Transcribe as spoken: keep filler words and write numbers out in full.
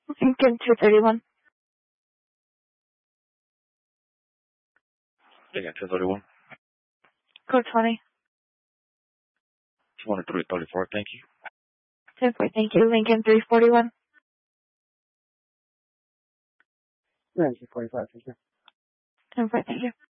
Lincoln two thirty-one. Lincoln two thirty-one. Code twenty. twenty-three thirty-four, thank you. ten four, thank you. Lincoln three forty-one. Lincoln forty-five, thank you. ten four, thank you.